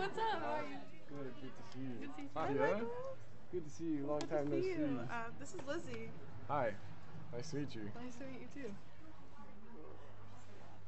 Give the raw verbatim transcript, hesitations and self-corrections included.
what's up? How are you? Good, good to see you. Good to see you. Hi, Hi, good to see you. Long Good time to no see see. you. Uh, this is Lizzie. Hi, nice to meet you. Nice to meet you too.